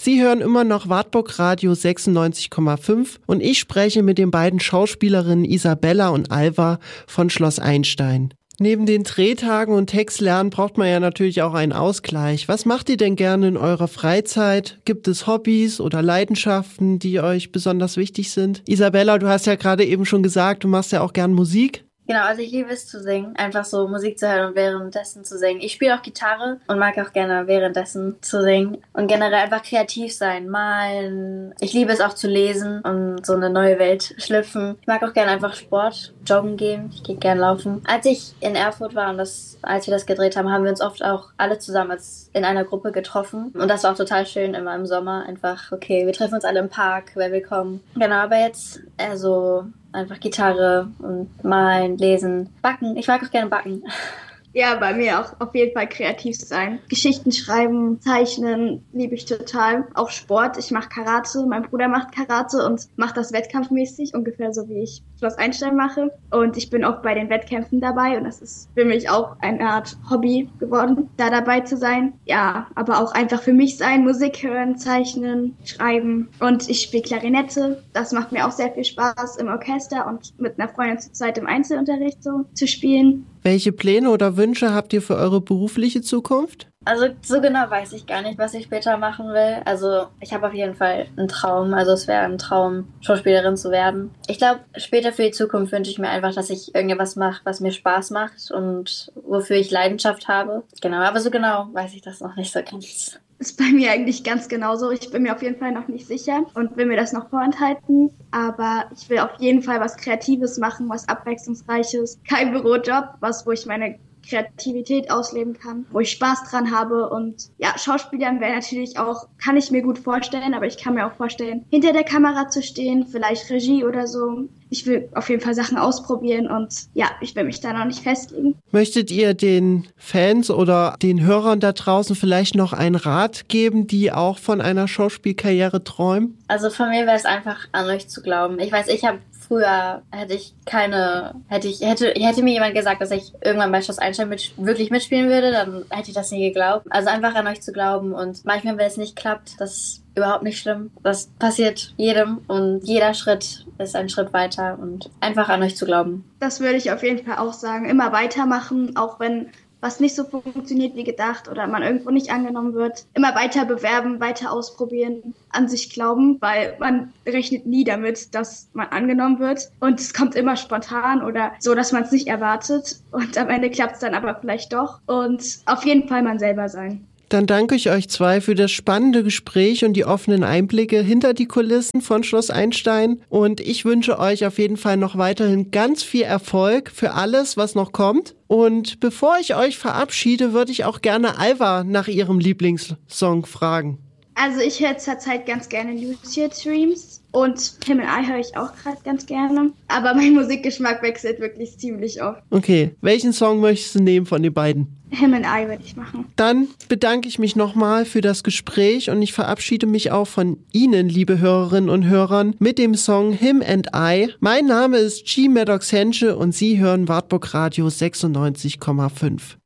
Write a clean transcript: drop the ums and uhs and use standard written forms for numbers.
Sie hören immer noch Wartburg Radio 96,5 und ich spreche mit den beiden Schauspielerinnen Isabella und Alva von Schloss Einstein. Neben den Drehtagen und Textlernen braucht man ja natürlich auch einen Ausgleich. Was macht ihr denn gerne in eurer Freizeit? Gibt es Hobbys oder Leidenschaften, die euch besonders wichtig sind? Isabella, du hast ja gerade eben schon gesagt, du machst ja auch gern Musik. Genau, also ich liebe es zu singen, einfach so Musik zu hören und währenddessen zu singen. Ich spiele auch Gitarre und mag auch gerne währenddessen zu singen und generell einfach kreativ sein, malen. Ich liebe es auch zu lesen und so eine neue Welt schlüpfen. Ich mag auch gerne einfach Sport, joggen gehen, ich gehe gerne laufen. Als ich in Erfurt war und als wir das gedreht haben, haben wir uns oft auch alle zusammen in einer Gruppe getroffen und das war auch total schön, immer im Sommer einfach, okay, wir treffen uns alle im Park, wer will kommen. Genau, aber jetzt eher so einfach Gitarre und malen, lesen, backen. Ich mag auch gerne backen. Ja, bei mir auch auf jeden Fall kreativ sein. Geschichten schreiben, zeichnen, liebe ich total. Auch Sport. Ich mache Karate. Mein Bruder macht Karate und macht das wettkampfmäßig, ungefähr so wie ich Schloss Einstein mache. Und ich bin auch bei den Wettkämpfen dabei und das ist für mich auch eine Art Hobby geworden, da dabei zu sein. Ja, aber auch einfach für mich sein, Musik hören, zeichnen, schreiben. Und ich spiele Klarinette. Das macht mir auch sehr viel Spaß im Orchester und mit einer Freundin zur Zeit im Einzelunterricht so zu spielen. Welche Pläne oder Wünsche habt ihr für eure berufliche Zukunft? Also so genau weiß ich gar nicht, was ich später machen will. Also ich habe auf jeden Fall einen Traum. Also es wäre ein Traum, Schauspielerin zu werden. Ich glaube, später für die Zukunft wünsche ich mir einfach, dass ich irgendwas mache, was mir Spaß macht und wofür ich Leidenschaft habe. Genau, aber so genau weiß ich das noch nicht so ganz. Ist bei mir eigentlich ganz genauso. Ich bin mir auf jeden Fall noch nicht sicher und will mir das noch vorenthalten. Aber ich will auf jeden Fall was Kreatives machen, was Abwechslungsreiches. Kein Bürojob, wo ich meine Kreativität ausleben kann, wo ich Spaß dran habe. Und ja, Schauspielern wäre natürlich auch, kann ich mir gut vorstellen, aber ich kann mir auch vorstellen, hinter der Kamera zu stehen, vielleicht Regie oder so. Ich will auf jeden Fall Sachen ausprobieren und ja, ich will mich da noch nicht festlegen. Möchtet ihr den Fans oder den Hörern da draußen vielleicht noch einen Rat geben, die auch von einer Schauspielkarriere träumen? Also von mir wäre es einfach an euch zu glauben. Ich weiß, ich habe früher hätte mir jemand gesagt, dass ich irgendwann bei Schloss Einstein wirklich mitspielen würde, dann hätte ich das nie geglaubt. Also einfach an euch zu glauben und manchmal, wenn es nicht klappt, das ist überhaupt nicht schlimm. Das passiert jedem und jeder Schritt ist ein Schritt weiter und einfach an euch zu glauben. Das würde ich auf jeden Fall auch sagen. Immer weitermachen, auch wenn was nicht so funktioniert wie gedacht oder man irgendwo nicht angenommen wird. Immer weiter bewerben, weiter ausprobieren, an sich glauben, weil man rechnet nie damit, dass man angenommen wird. Und es kommt immer spontan oder so, dass man es nicht erwartet. Und am Ende klappt es dann aber vielleicht doch. Und auf jeden Fall man selber sein. Dann danke ich euch zwei für das spannende Gespräch und die offenen Einblicke hinter die Kulissen von Schloss Einstein. Und ich wünsche euch auf jeden Fall noch weiterhin ganz viel Erfolg für alles, was noch kommt. Und bevor ich euch verabschiede, würde ich auch gerne Alva nach ihrem Lieblingssong fragen. Also ich höre zurzeit ganz gerne Lucid Dreams und Himmel Eye höre ich auch gerade ganz gerne. Aber mein Musikgeschmack wechselt wirklich ziemlich oft. Okay, welchen Song möchtest du nehmen von den beiden? Himmel Eye würde ich machen. Dann bedanke ich mich nochmal für das Gespräch und ich verabschiede mich auch von Ihnen, liebe Hörerinnen und Hörern, mit dem Song Him and I. Mein Name ist G. Maddox Hensche und Sie hören Wartburg Radio 96,5.